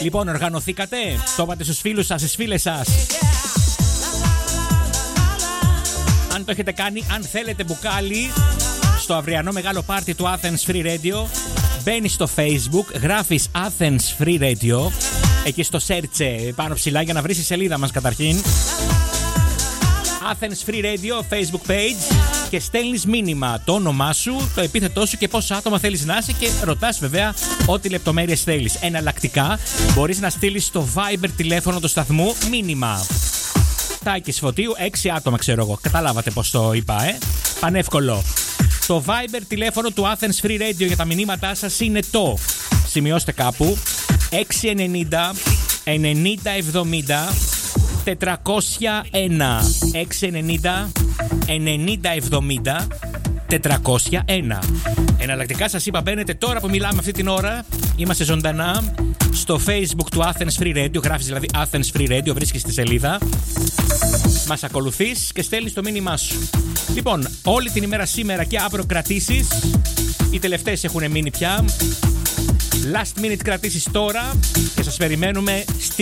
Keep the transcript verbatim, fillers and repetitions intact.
Λοιπόν, οργανωθήκατε, το είπατε στους φίλους σας, στις φίλες σας. Αν το έχετε κάνει, αν θέλετε μπουκάλι στο αυριανό μεγάλο πάρτι του Athens Free Radio, μπαίνεις στο Facebook, γράφεις Athens Free Radio, εκεί στο search πάνω ψηλά για να βρεις τη σελίδα μας καταρχήν. Athens Free Radio Facebook page και στέλνεις μήνυμα, το όνομά σου, το επίθετό σου και πόσα άτομα θέλεις να είσαι και ρωτάς βέβαια ό,τι λεπτομέρειες θέλεις. Εναλλακτικά μπορείς να στείλεις στο Viber τηλέφωνο του σταθμού μήνυμα. Τάκης Φωτίου, έξι άτομα ξέρω εγώ. Καταλάβατε πώς το είπα, ε? Πανεύκολο. Το Viber τηλέφωνο του Athens Free Radio για τα μηνύματά σας είναι το, σημειώστε κάπου, έξι ενενήντα ενενήντα εβδομήντα τετρακόσια ένα. έξι ενενήντα ενενήντα εβδομήντα τετρακόσια ένα. Εναλλακτικά σας είπα, μπαίνετε τώρα που μιλάμε αυτή την ώρα. Είμαστε ζωντανά στο Facebook του Athens Free Radio. Γράφεις δηλαδή Athens Free Radio, βρίσκεις τη σελίδα. Μας ακολουθείς και στέλνεις το μήνυμά σου. Λοιπόν, όλη την ημέρα σήμερα και αύριο κρατήσεις. Οι τελευταίες έχουν μείνει πια. Last minute κρατήσεις τώρα και σας περιμένουμε στη